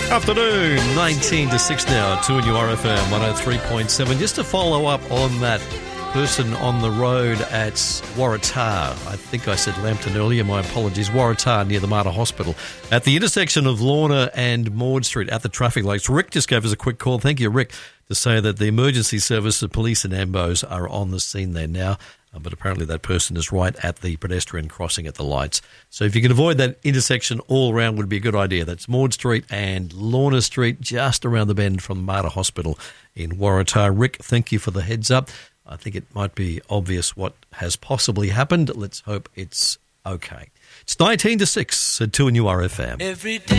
Afternoon, 19 to 6 now, 2 and RFM 103.7. Just to follow up on that person on the road at Waratah. I think I said Lambton earlier, my apologies. Waratah near the Mater Hospital. At the intersection of Lorna and Maud Street at the traffic lights. Rick just gave us a quick call. Thank you, Rick, to say that the emergency service, the police and AMBOs are on the scene there now. But apparently that person is right at the pedestrian crossing at the lights. So if you can avoid that intersection all around would be a good idea. That's Maud Street and Lorna Street, just around the bend from Mater Hospital in Waratah. Rick, thank you for the heads up. I think it might be obvious what has possibly happened. Let's hope it's okay. It's 19 to 6 at 2 and RFM.